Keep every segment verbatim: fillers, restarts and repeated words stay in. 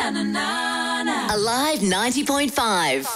Alive ninety point five.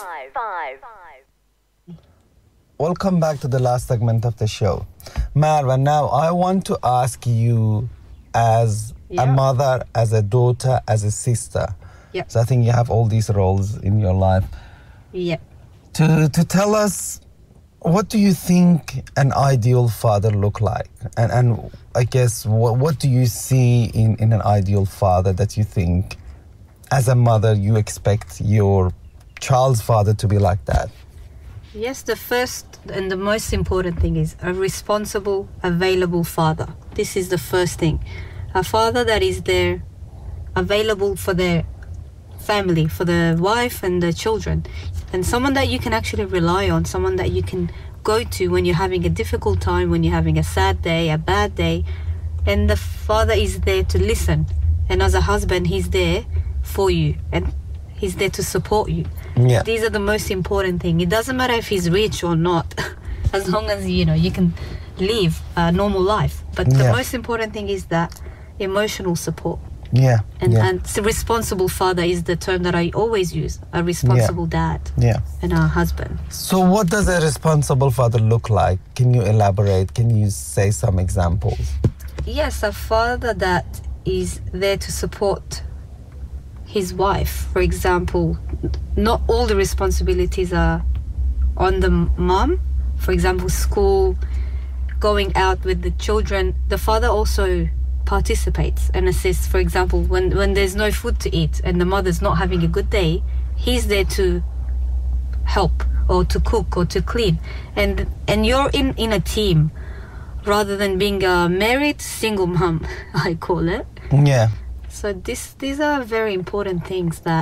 Welcome back to the last segment of the show. Marwa, now I want to ask you as Yeah. a mother, as a daughter, as a sister. Yep. So I think you have all these roles in your life. Yep. To to tell us, what do you think an ideal father look like? And and I guess what what do you see in, in an ideal father that you think as a mother you expect your child's father to be like that? Yes, the first and the most important thing is a responsible, available father. This is the first thing. A father that is there, available for their family, for the wife and the children. And someone that you can actually rely on, someone that you can go to when you're having a difficult time, when you're having a sad day, a bad day. And the father is there to listen. And as a husband, he's there for you. And he's there to support you. Yeah. These are the most important thing. It doesn't matter if he's rich or not, as long as you know you can live a normal life. But the Yeah. most important thing is that emotional support. Yeah. And yeah. and so responsible father is the term that I always use. A responsible dad yeah. and a husband. So what does a responsible father look like? Can you elaborate? Can you say some examples? Yes, a father that is there to support his wife. For example, not all the responsibilities are on the mom. For example, school, going out with the children. The father also participates and assists. For example, when, when there's no food to eat and the mother's not having a good day, he's there to help or to cook or to clean. And and you're in, in a team rather than being a married single mom, I call it. Yeah. So this these are very important things that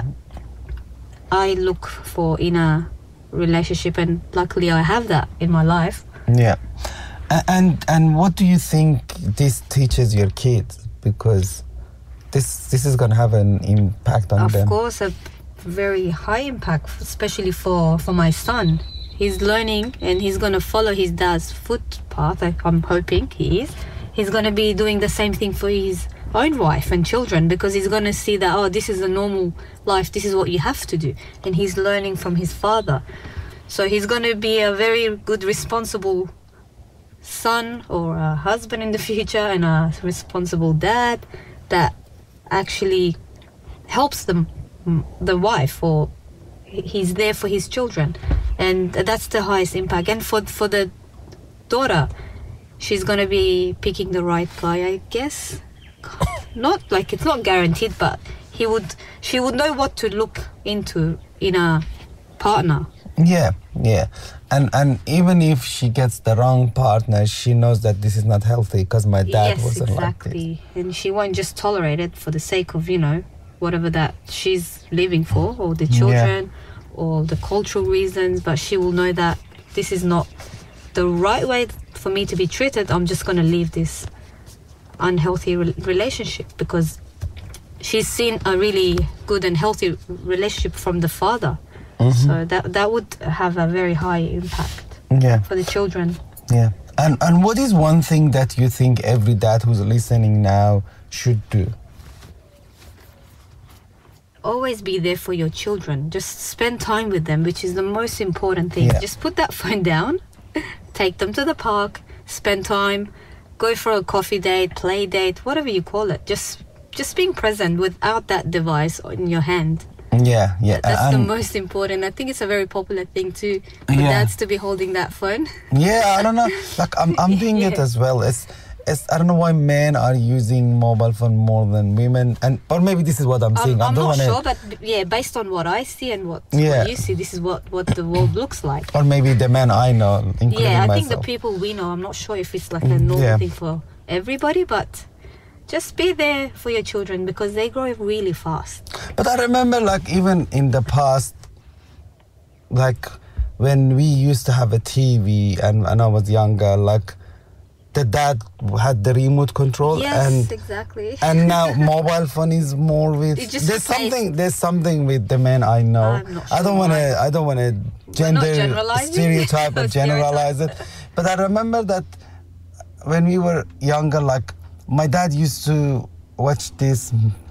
I look for in a relationship, and luckily I have that in my life. Yeah. A- And and what do you think this teaches your kids? Because this this is going to have an impact on Of them. course, a very high impact, especially for, for my son. He's learning and he's going to follow his dad's footpath. I- I'm hoping he is. He's going to be doing the same thing for his own wife and children, because he's going to see that, oh, this is a normal life, this is what you have to do. And he's learning from his father. So he's going to be a very good, responsible son or a husband in the future, and a responsible dad that actually helps them, the wife, or he's there for his children. And that's the highest impact. And for for the daughter, she's going to be picking the right guy, I guess. Not like it's not guaranteed, but he would she would know what to look into in a partner. Yeah, yeah. And and even if she gets the wrong partner, she knows that this is not healthy because my dad Yes, wasn't like exactly. this. And she won't just tolerate it for the sake of, you know, whatever that she's living for, or the children, or the cultural reasons, but she will know that this is not the right way for me to be treated. I'm just going to leave this unhealthy re- relationship, because she's seen a really good and healthy relationship from the father. Mm-hmm. So that that would have a very high impact Yeah, for the children. yeah. And and what is one thing that you think every dad who's listening now should do? Always be there for your children. Just spend time with them, which is the most important thing. Yeah. Just put that phone down, take them to the park, spend time, go for a coffee date, play date, whatever you call it. Just just being present without that device in your hand. Yeah, yeah. That's the and- most important. I think it's a very popular thing too, for Yeah. dads to be holding that phone. Yeah, I don't know. Like I'm, I'm doing it Yeah. as well. It's, it's. I don't know why men are using mobile phone more than women, and or maybe this is what I'm seeing. I'm, I I'm don't not wanna, sure, but yeah, based on what I see and what, Yeah. what you see, this is what, what the world looks like. Or maybe the men I know, including Yeah, I myself. think the people we know, I'm not sure if it's like a normal Yeah. thing for everybody, but just be there for your children, because they grow really fast. But I remember, like, even in the past, like, when we used to have a T V and, and I was younger, like, the dad had the remote control. Yes, and exactly. and now mobile phone is more with. It just There's replaced- something. There's something with the men I know. I'm not I don't sure want to. why. I don't want to gender generalizing. stereotype or generalize it. But I remember that when we were younger, like, my dad used to watch this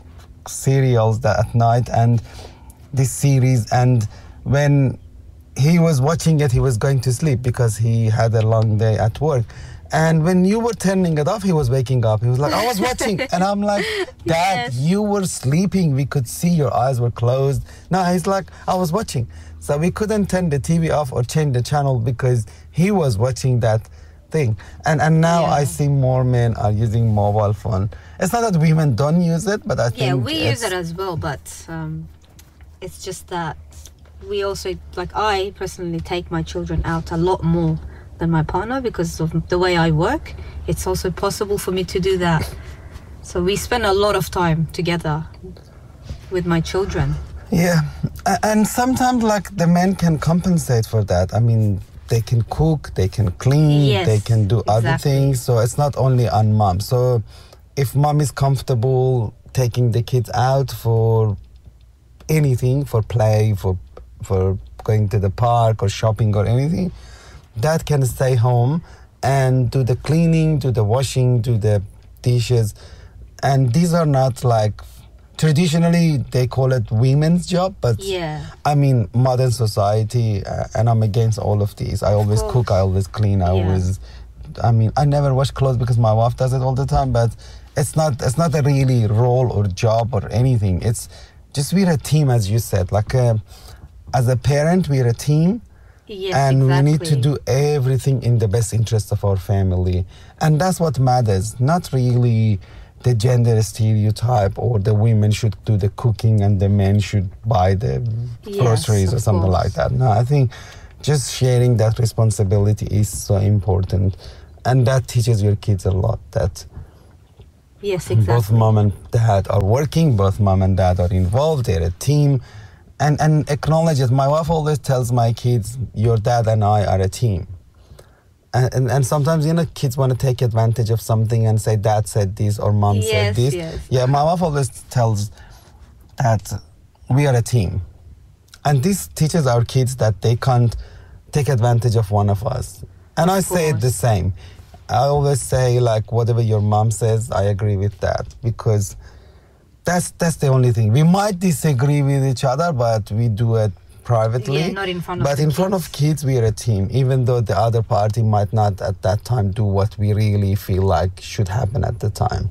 serials that at night and this series, and when he was watching it, he was going to sleep because he had a long day at work. And when you were turning it off, he was waking up. He was like, I was watching. And I'm like, Dad, Yes. you were sleeping. We could see your eyes were closed. No, he's like, I was watching. So we couldn't turn the T V off or change the channel because he was watching that thing. And and now Yeah. I see more men are using mobile phone. It's not that women don't use it, but I think Yeah, we it's- use it as well, but um, it's just that we also, like I personally take my children out a lot more than my partner because of the way I work. It's also possible for me to do that. So we spend a lot of time together with my children. Yeah, A- and sometimes like the men can compensate for that. I mean, they can cook, they can clean, Yes, they can do other exactly. things. So it's not only on mom. So if mom is comfortable taking the kids out for anything, for play, for for going to the park or shopping or anything, dad can stay home and do the cleaning, do the washing, do the dishes. And these are not like, traditionally they call it women's job, but Yeah. I mean modern society, uh, and I'm against all of these. I always course. cook, I always clean, I Yeah. always, I mean, I never wash clothes because my wife does it all the time, but it's not, it's not a really role or job or anything. It's just, we're a team, as you said, like uh, as a parent, we're a team. Yes, And exactly. we need to do everything in the best interest of our family. And that's what matters, not really the gender stereotype or the women should do the cooking and the men should buy the Yes, groceries or of something course. like that. No, I think just sharing that responsibility is so important. And that teaches your kids a lot, that Yes, both exactly. mom and dad are working, both mom and dad are involved, they're a team. And, and acknowledge it. My wife always tells my kids, your dad and I are a team. And, and, and sometimes, you know, kids want to take advantage of something and say, dad said this or mom said Yes, this. yes. Yeah, my wife always tells that we are a team. And this teaches our kids that they can't take advantage of one of us. And I say it course. the same. I always say, like, whatever your mom says, I agree with that. Because that's that's the only thing. We might disagree with each other, but we do it privately. Yeah, not in front of But the in front kids. of kids, we are a team, even though the other party might not at that time do what we really feel like should happen at the time.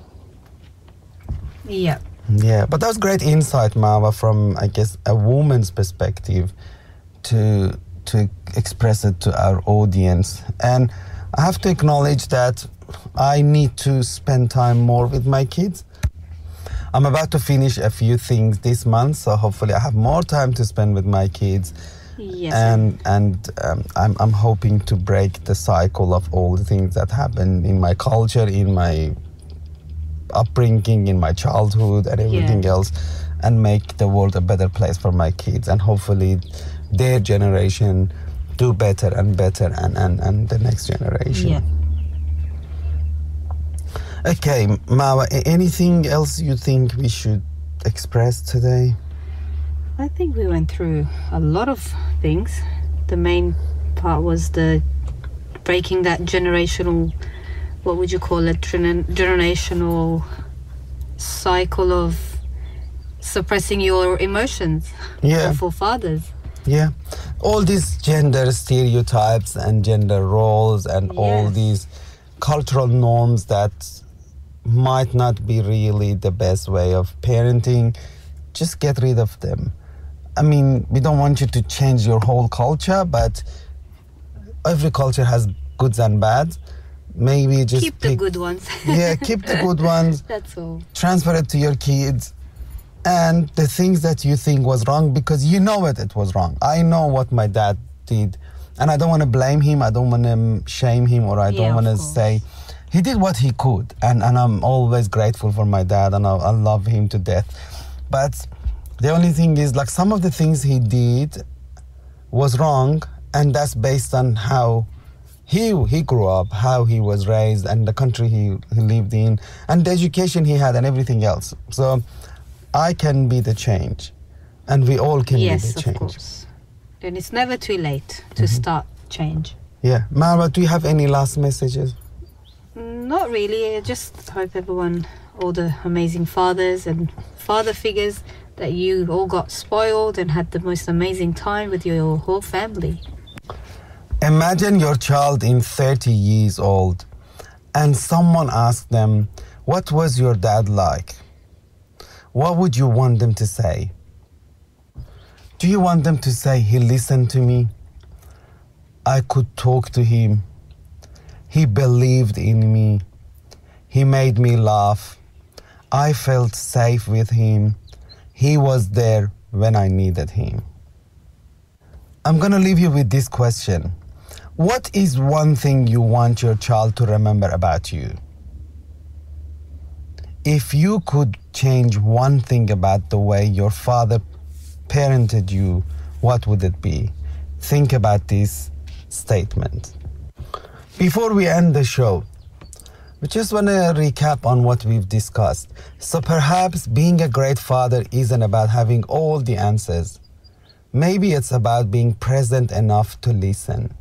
Yeah. Yeah, but that was great insight, Marwa, from, I guess, a woman's perspective to to express it to our audience. And I have to acknowledge that I need to spend time more with my kids. I'm about to finish a few things this month, so hopefully I have more time to spend with my kids. Yes. And and um, I'm I'm hoping to break the cycle of all the things that happen in my culture, in my upbringing, in my childhood, and everything Yeah. else, and make the world a better place for my kids, and hopefully their generation do better and better, and and, and the next generation. Yeah. Okay, Marwa, a- anything else you think we should express today? I think we went through a lot of things. The main part was the breaking that generational, what would you call it, Gener- generational cycle of suppressing your emotions Yeah. for fathers. Yeah, all these gender stereotypes and gender roles and all Yes. these cultural norms that might not be really the best way of parenting, just get rid of them. I mean, we don't want you to change your whole culture, but every culture has goods and bads. Maybe just Keep the pick- good ones. Yeah, keep the good ones, That's all. transfer it to your kids, and the things that you think was wrong, because you know it, it was wrong. I know what my dad did, and I don't want to blame him, I don't want to shame him, or I Yeah, don't want to of course. say, he did what he could, and, and I'm always grateful for my dad, and I, I love him to death. But the only thing is, like, some of the things he did was wrong, and that's based on how he he grew up, how he was raised, and the country he, he lived in, and the education he had, and everything else. So I can be the change, and we all can Yes, be the of change. course. And it's never too late to start change. Yeah, Marwa, do you have any last messages? Not really. I just hope everyone all the amazing fathers and father figures that you all got spoiled and had the most amazing time with your whole family. Imagine your child in thirty years old and someone asked them, what was your dad like? What would you want them to say? Do you want them to say, he listened to me, I could talk to him, he believed in me, he made me laugh, I felt safe with him, he was there when I needed him? I'm gonna leave you with this question. What is one thing you want your child to remember about you? If you could change one thing about the way your father parented you, what would it be? Think about this statement. Before we end the show, we just want to recap on what we've discussed. So perhaps being a great father isn't about having all the answers. Maybe it's about being present enough to listen,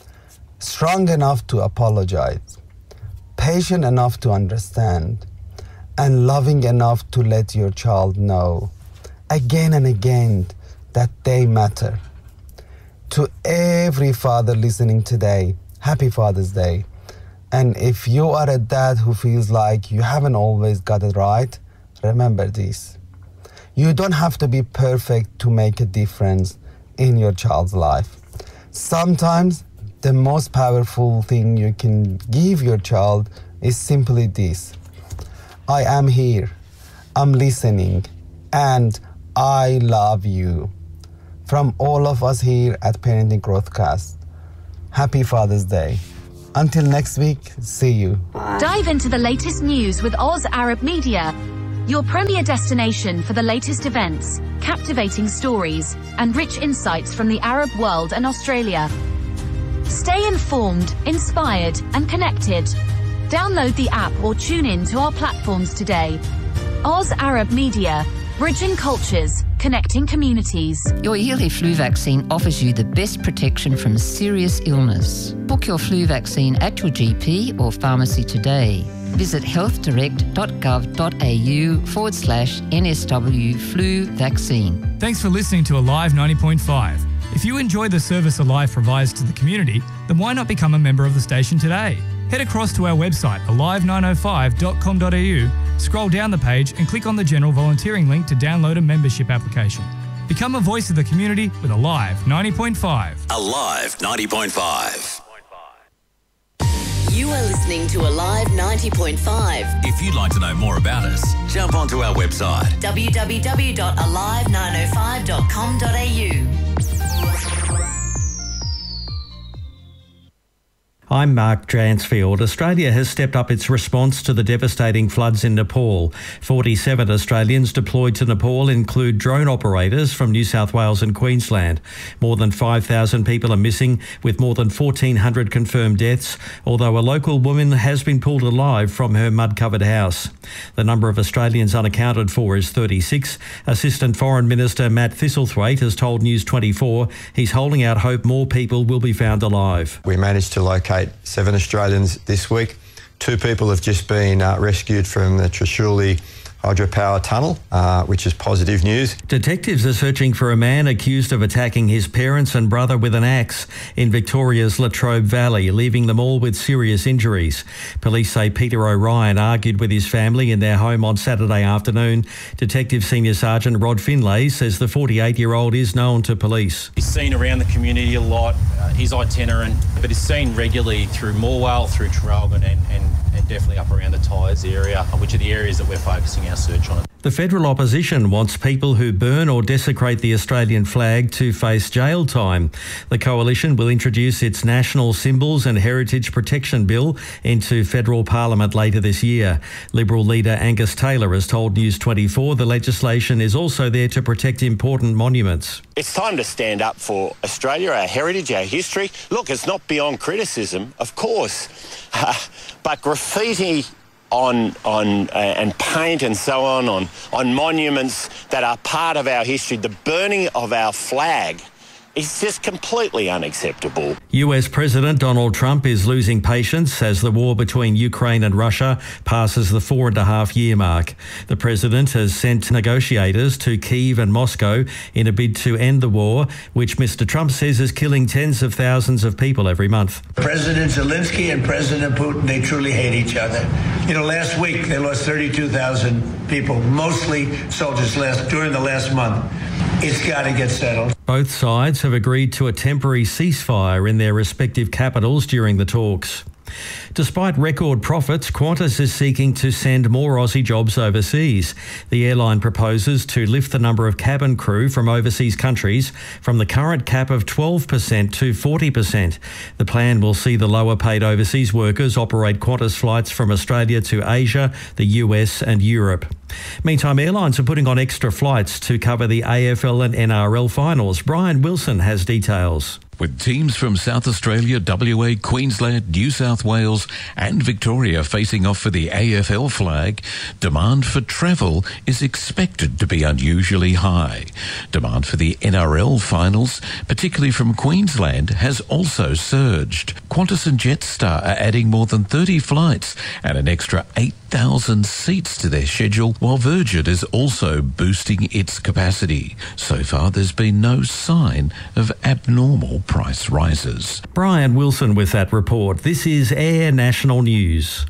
strong enough to apologize, patient enough to understand, and loving enough to let your child know again and again that they matter. To every father listening today, happy Father's Day. And if you are a dad who feels like you haven't always got it right, remember this. You don't have to be perfect to make a difference in your child's life. Sometimes the most powerful thing you can give your child is simply this. I am here, I'm listening, and I love you. From all of us here at Parenting Growthcast, happy Father's Day. Until next week, see you. Dive into the latest news with Oz Arab Media, your premier destination for the latest events, captivating stories, and rich insights from the Arab world and Australia. Stay informed, inspired, and connected. Download the app or tune in to our platforms today. Oz Arab Media, bridging cultures, connecting communities. Your yearly flu vaccine offers you the best protection from serious illness. Book your flu vaccine at your G P or pharmacy today. Visit healthdirect.gov.au forward slash NSW flu vaccine. Thanks for listening to Alive ninety point five. If you enjoy the service Alive provides to the community, then why not become a member of the station today? Head across to our website, alive nine oh five dot com dot a u, scroll down the page and click on the general volunteering link to download a membership application. Become a voice of the community with Alive ninety point five. Alive ninety point five. You are listening to Alive ninety point five. If you'd like to know more about us, jump onto our website, w w w dot alive nine oh five dot com dot a u. I'm Mark Dransfield. Australia has stepped up its response to the devastating floods in Nepal. forty-seven Australians deployed to Nepal include drone operators from New South Wales and Queensland. More than five thousand people are missing, with more than fourteen hundred confirmed deaths, although a local woman has been pulled alive from her mud-covered house. The number of Australians unaccounted for is thirty-six. Assistant Foreign Minister Matt Thistlethwaite has told News twenty-four he's holding out hope more people will be found alive. We managed to locate seven Australians this week. Two people have just been uh, rescued from the Trishuli hydropower tunnel, uh, which is positive news. Detectives are searching for a man accused of attacking his parents and brother with an axe in Victoria's Latrobe Valley, leaving them all with serious injuries. Police say Peter O'Ryan argued with his family in their home on Saturday afternoon. Detective Senior Sergeant Rod Finlay says the forty-eight-year-old is known to police. He's seen around the community a lot. Uh, he's itinerant, but he's seen regularly through Morwell, through Traralgon and, and, and definitely up around the Tyres area, which are the areas that we're focusing our search on. The federal opposition wants people who burn or desecrate the Australian flag to face jail time. The coalition will introduce its National Symbols and Heritage Protection Bill into federal parliament later this year. Liberal leader Angus Taylor has told News twenty-four the legislation is also there to protect important monuments. It's time to stand up for Australia, our heritage, our history. Look, it's not beyond criticism, of course, but graffiti on on uh, and paint and so on, on on monuments that are part of our history, the burning of our flag is just completely unacceptable. U S President Donald Trump is losing patience as the war between Ukraine and Russia passes the four and a half year mark. The president has sent negotiators to Kyiv and Moscow in a bid to end the war, which Mister Trump says is killing tens of thousands of people every month. President Zelensky and President Putin, they truly hate each other. You know, last week they lost thirty-two thousand people, mostly soldiers last during the last month. It's got to get settled. Both sides have agreed to a temporary ceasefire in their respective capitals during the talks. Despite record profits, Qantas is seeking to send more Aussie jobs overseas. The airline proposes to lift the number of cabin crew from overseas countries from the current cap of twelve percent to forty percent. The plan will see the lower paid overseas workers operate Qantas flights from Australia to Asia, the U S and Europe. Meantime, airlines are putting on extra flights to cover the A F L and N R L finals. Brian Wilson has details. With teams from South Australia, W A, Queensland, New South Wales and Victoria facing off for the A F L flag, demand for travel is expected to be unusually high. Demand for the N R L finals, particularly from Queensland, has also surged. Qantas and Jetstar are adding more than thirty flights and an extra eight thousand seats to their schedule, while Virgin is also boosting its capacity. So far, there's been no sign of abnormal price rises. Brian Wilson with that report. This is Air National News.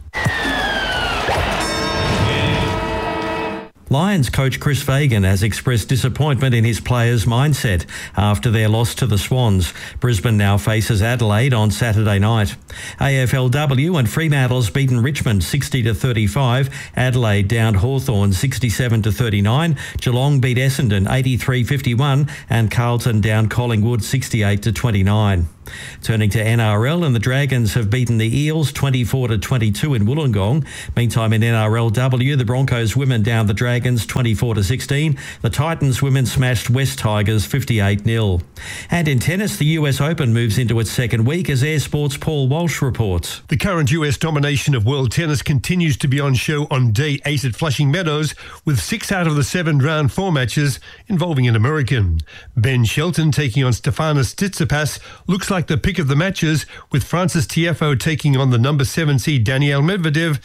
Lions coach Chris Fagan has expressed disappointment in his players' mindset after their loss to the Swans. Brisbane now faces Adelaide on Saturday night. A F L W and Fremantle's beaten Richmond sixty to thirty-five. Adelaide downed Hawthorn sixty-seven to thirty-nine. Geelong beat Essendon eighty-three fifty-one and Carlton downed Collingwood sixty-eight to twenty-nine. Turning to N R L, and the Dragons have beaten the Eels twenty-four to twenty-two in Wollongong. Meantime, in N R L W, the Broncos women downed the Dragons twenty-four to sixteen. The Titans women smashed West Tigers fifty-eight nil. And in tennis, the U S Open moves into its second week as Air Sports' Paul Walsh reports. The current U S domination of world tennis continues to be on show on day eight at Flushing Meadows, with six out of the seven round four matches involving an American. Ben Shelton taking on Stefanos Tsitsipas looks like the pick of the matches, with Francis Tiafoe taking on the number seven seed Daniil Medvedev